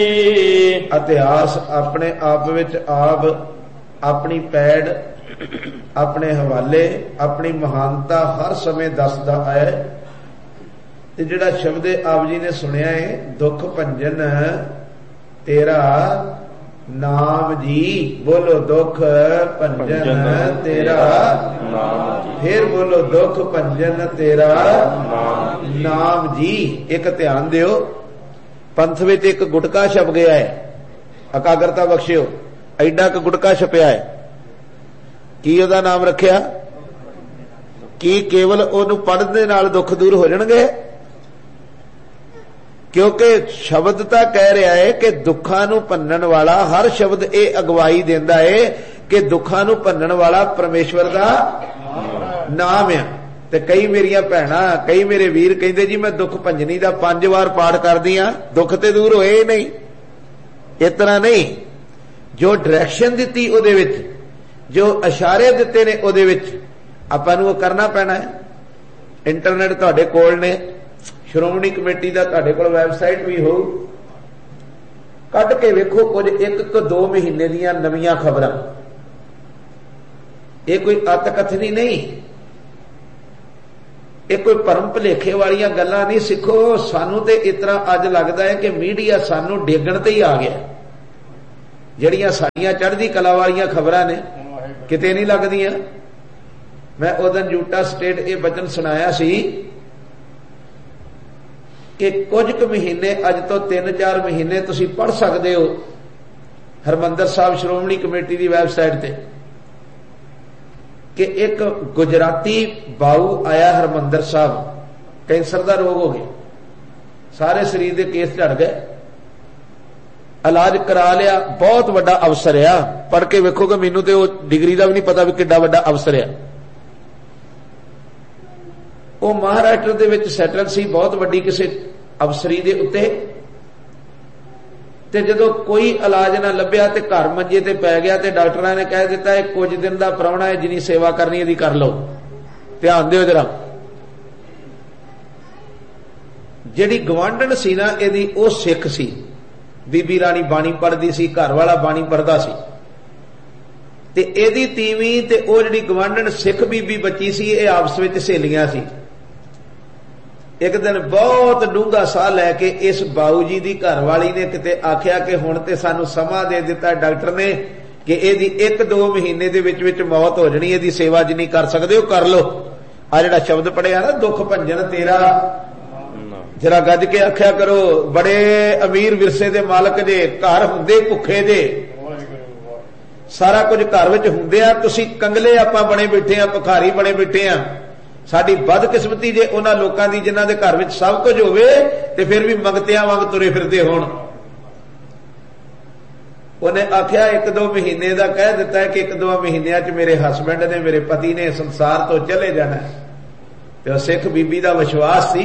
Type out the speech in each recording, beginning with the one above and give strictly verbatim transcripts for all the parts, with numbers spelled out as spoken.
इतिहास अपने आप विच आप अपनी पैड़ अपने हवाले अपनी महानता हर समय दसदा है। ते जिहड़ा शब्द आप जी ने सुनिया है, दुख भंजन तेरा नाम जी, बोलो दुख भंजन तेरा नाम, फिर बोलो दुख भंजन तेरा नाम जी। एक ध्यान दियो, पंथ विच एक गुटका छप गया है, एकाग्रता बख्शियो, एडा क गुटका छपिया है, की उहदा नाम रखिया? की केवल ओनू पढ़न दे नाल दुख दूर हो जाणगे? क्योंकि शब्द तां कह रहा है कि दुखां नूं भन्नण वाला, हर शब्द ये अगवाई देंदा है कि दुखां नूं भन्नण वाला परमेश्वर दा नाम है। ते कई मेरिया भैणां, कई मेरे वीर कहंदे जी मैं दुख भंजनी दा पंज वार पाठ करदी हां, दुख ते दूर होए ही नहीं। इस तरह नहीं, जो डायरैक्शन दित्ती उहदे विच, जो इशारे दिते ने उहदे विच आपां नूं करना पैना है। इंटरनेट तुहाडे कोल ने, श्रोमणी कमेटी का तुहाडे कोल वैबसाइट भी हो, कट के वेखो कुछ एक को दो महीने दीयां नवीं खबरां। ये कोई अत कथनी नहीं, ये कोई भरम भुलेखे वाली गल्लां नहीं। सिखो, सानू ते इतना अज लगता है कि मीडिया सानू डेगण ते ही आ गया। जड़ियां साडियां चढ़दी कला वाली खबरां ने किते नहीं लगदियां। मैं उदन यूटा स्टेट ये वचन सुनाया सी कि कुछ क महीने, अज तो तीन चार महीने तुसी पढ़ सकते हो हरमंदर साहब श्रोमणी कमेटी की वैबसाइट ते कि एक गुजराती बाऊ आया हरमंदर साहब, कैंसर का रोग हो गया, सारे शरीर के केस झड़ गए, इलाज करा लिया, बहुत बड़ा अफसर आ। पढ़ के वेखोगे, मैनू तो डिग्री का भी नहीं पता भी किड्डा बड़ा अफसर आ। वो महाराष्ट्र दे विच सैटल सी, बहुत वड्डी किसी अफसरी दे उत्ते, ते जदों कोई इलाज ना लभ्या ते घर मंजे ते पै गया, ते डॉक्टरां ने कह दिता है कुछ दिन का प्राहुणा है, जिन्नी सेवा करनी इहदी कर लो। ध्यान दिओ जरा, जिहड़ी गवांढण सी ना इहदी ओ सिख सी, बीबी राणी बाणी पढ़दी सी, घर वाला बाणी पढ़दा सी, ते इहदी तीवीं ते ओ जिहड़ी गवांढण सिख बीबी बची सी, ये आपस विच सहेलियां सी। एक दिन बहुत डूंगा साह लैके इस बाऊ जी की घरवाली ने किते आख्या कि हुण ते सानू समा दे दिता डॉक्टर ने कि इहदी एक दो महीने दे विच विच मौत हो जानी, इहदी सेवा जिन्नी कर सकदे हो कर लो। आ जिहड़ा शब्द पढ़िया ना, दुख भंजन तेरा, जरा गज के आख्या करो, बड़े अमीर विरसे दे मालक जे, घर हुंदे भुखे जे, सारा कुछ घर विच हुंदे आ, तुसीं कंगले आपां बने बैठे आ, भिखारी बने बैठे आ। साडी बदकिस्मती जे उन्हां लोकां दी जिन्हां दे घर विच सब कुछ होवे ते फिर भी मंगतियां वांग तुरे फिरदे होण। उन्हें आख्या एक दो महीने का कह दिता है कि एक दो महीनों च मेरे हसबैंड ने, मेरे पति ने संसार तो चले जाना है। तो सिख बीबी का विश्वास सी,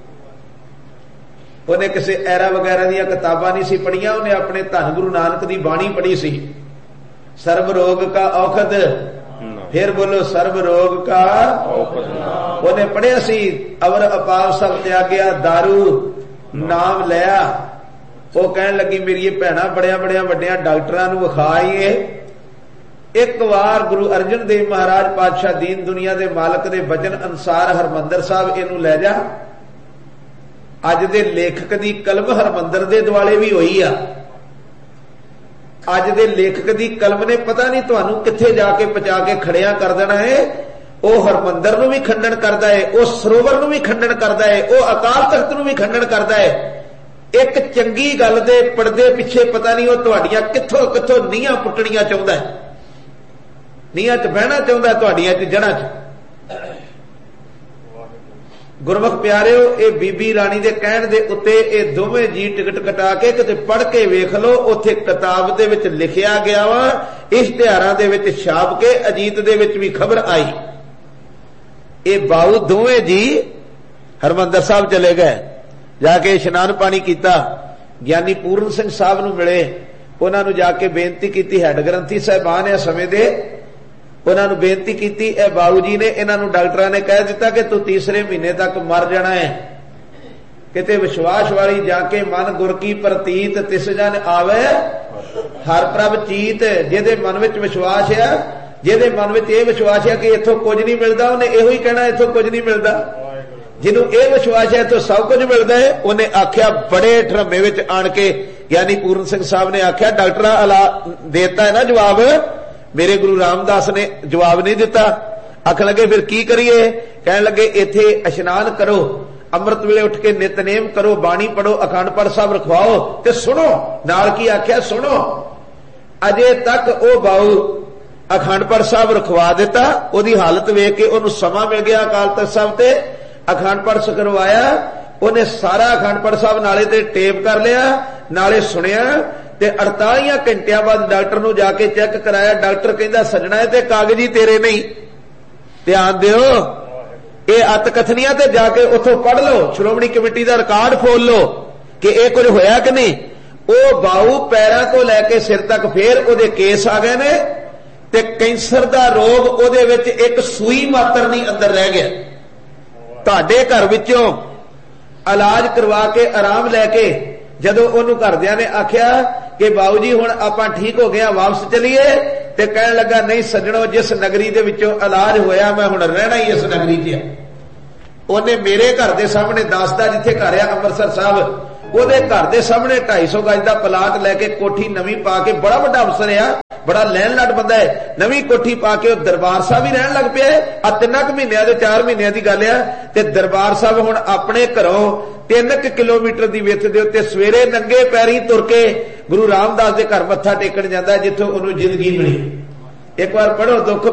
उन्हें किसी एरा वगैरह दी किताबां नहीं सी पढ़ियां, उन्हें अपने धन गुरु नानक की बाणी पढ़ी सी, सर्व रोग का औखद, फिर बोलो सर्व रोग का औखद। उन्हें पढ़िया सी, अवर अपाव सब त्यागया, दारू नाम लिया। वो कहन लगी मेरी भैणा बड़िया बड़िया वड्डिया डॉक्टरां नूं विखाईए, एक बार गुरु अर्जन देव महाराज पातशाह दीन दुनिया के मालक के वचन अनुसार हरमंदर साहब इनू लै जा। अज दे लेखक की कलम हरमंदर दे दुआले भी हुई आ। अज दे लेखक की कलम ने पता नहीं तुहानू कित्थे जाके पहुंचा के खड़िया कर देना है। वो हरमंदर नूं भी खंडन करता है, वो सरोवर नूं भी खंडन करता है, वो अकाल तख्त नूं भी खंडन करता है। एक चंगी गल दे पड़दे पिछे पता नहीं वो तुहाडियां कित्थों कित्थों नीहां पुट्टणियां चाहुंदा है, नीहां च बहना चाहुंदा है, तुहाडियां च जड़ां च। गुरमुख प्यारिओ, ये बीबी राणी दे कहण दे उत्ते ये दोवें जी टिकट कटा के किते पढ़ के वेख लो, उत्थे किताब दे विच लिखिया गया वा, इश्तिहारां दे विच छाप के अजीत दे विच भी खबर आई। ये बाऊ दोवें जी हरमंदर साहब चले गए, जाके इशनान पानी किया, ज्ञानी पूर्ण सिंह साहब नूं मिले, उन्हां नूं जाके बेनती की, हैड ग्रंथी साहबान है समय दे, उन्होंने बेनती की। ए बाबू जी ने इन्हों डॉक्टर ने कह दिता कि तू तीसरे महीने तक मर जाना है, किते विश्वास वाली जाके मन गुर की प्रतीत तिस जन आवे हर प्रभ चीत। जिहदे मन विच विश्वास है, जिहदे मन विच यह विश्वास है कि इथों कुछ नहीं मिलता, उन्हें इहो ही कहना इथों कुछ नहीं मिलता। जिन्हों यह विश्वास है तो सब कुछ मिलता है, उन्हें आख्या बड़े ढरमे विच आण के यानी पूर्ण सिंह साहब ने आख्या डॉक्टर अला देता है ना जवाब, मेरे गुरु रामदास ने जवाब नहीं दिता। आखन लगे फिर की करिए? कहने लगे इत्थे इशनान करो, अमृत वेले उठ के नितनेम करो, बाणी पढ़ो, अखंड पाठ साहब रखवाओ ते सुनो। नाल की आख्या सुनो। अजे तक ओ बाऊ अखंड पाठ साहब रखवा दिता, ओदी हालत वेख के ओनू समा मिल गया अकाल तख्त साहब ते अखंड पाठ करवाया। उन्हें सारा अखंड पाठ साहब नाले ते टेप कर लिया, नाले सुनिया ते अड़तालीस घंटिया बाद डॉक्टर नू जाके चेक कराया। डॉक्टर कहंदा सजना है ते कागजी तेरे नहीं, ध्यान दिओ ये अत कथनियां ते जाके उथों पढ़ लो, श्रोमणी कमेटी का रिकॉर्ड खोल लो कि यह कुछ होया कि नहीं। वो बाऊ पैरों को लैके सिर तक फिर उहदे केस आ गए ने ते कैंसर का रोग उहदे विच एक सूई मात्र नहीं अंदर रह गया। तुहाडे घर विचों इलाज करवा के आराम लैके जदों उहनूं घरदियां ने आख्या कि बाऊ जी हुण आपां ठीक हो गया वापस चलीए, ते कहण लगा नहीं सज्जणों जिस नगरी दे विचों इलाज होया मैं हुण रहना ही इस नगरी च। उन्हें मेरे घर के सामने दसदा जिथे घर आ अमृतसर साहब, ਉਹਦੇ घर के सामने ढाई सौ गज का प्लाट लैके कोठी नवी पा के, बड़ा बड़ा अफसर है, बड़ा लैन लड़ बंदा है, नवी कोठी पा के दरबार साहब ही रहन लग पिया। आ तिना क महीनों के चार महीनों की गल है ते दरबार साहब हुण अपने घरों तीन क किलोमीटर की विथ दे उत्ते सवेरे नंगे पैरी तुर के गुरु रामदास के घर मत्था टेकण जांदा जिथों उहनूं जिंदगी मिली। एक बार पढ़ो दुख